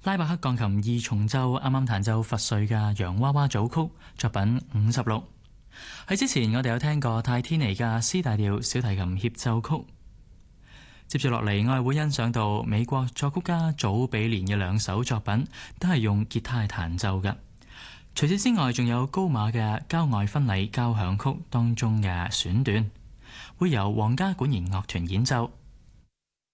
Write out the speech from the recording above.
拉伯克鋼琴二重奏啱啱彈奏佛瑞嘅洋娃娃組曲作品56。喺之前我哋有聽過泰天尼嘅 C 大調小提琴協奏曲。接住落嚟，我係會欣賞到美國作曲家祖比連嘅兩首作品，都係用吉他彈奏嘅。除此之外，仲有高馬嘅郊外婚禮交響曲當中嘅選段，會由皇家管弦樂團演奏。